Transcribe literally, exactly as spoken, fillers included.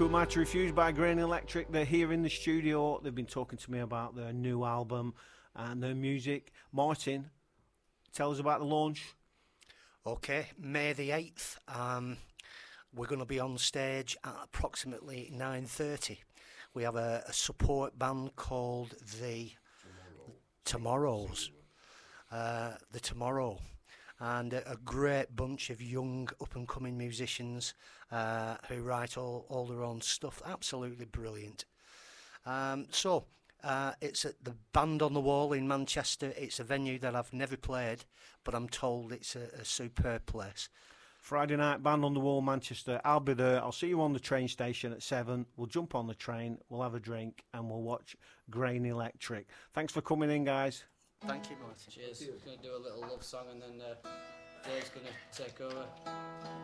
Who Am I to Refuse by Grain Electric. They're here in the studio. They've been talking to me about their new album and their music. Martin, tell us about the launch. Okay, May the eighth. Um, we're going to be on stage at approximately nine thirty. We have a, a support band called the Tomorrows. Uh, the Tomorrow. And a, a great bunch of young up-and-coming musicians uh, who write all, all their own stuff. Absolutely brilliant. Um, so, uh, it's at the Band on the Wall in Manchester. It's a venue that I've never played, but I'm told it's a, a superb place. Friday night, Band on the Wall, Manchester. I'll be there. I'll see you on the train station at seven. We'll jump on the train, we'll have a drink, and we'll watch Grain Electric. Thanks for coming in, guys. Thank you, Martin. Cheers. We're going to do a little love song and then uh, Dave's going to take over.